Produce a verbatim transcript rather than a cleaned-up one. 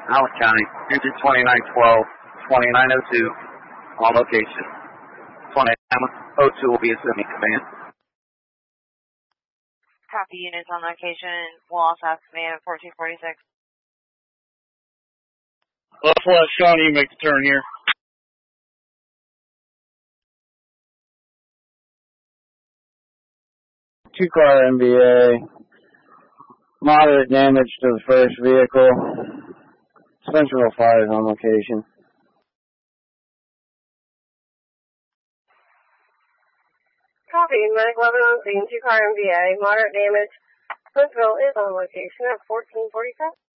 Allen County, engine twenty-nine twelve, twenty-nine oh two, on location. twenty-nine oh two will be assuming command. Copy, units on location. We'll also have command at fourteen forty-six. Left left, Sean, you make the turn here. Two car M B A. Moderate damage to the first vehicle. Spencerville Fire is on location. Copy, Medic eleven on scene, two car M B A, moderate damage. Spencerville is on location at fourteen forty-seven.